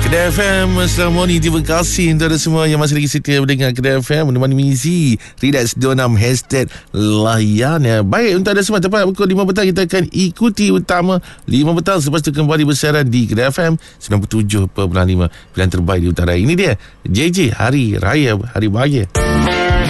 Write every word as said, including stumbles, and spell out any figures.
Kedai F M, selamat morning. Terima kasih untuk anda semua yang masih lagi setia mendengar Kedai F M. Menemani Mizi Ridas dua puluh enam hashtag layan ya. Baik, untuk anda semua, tepat pukul lima petang kita akan ikuti utama lima petang. Selepas itu kembali bersiaran di Kedai F M sembilan puluh tujuh perpuluhan lima, pilihan terbaik di utara. Ini dia J J Hari Raya, Hari Bahagia.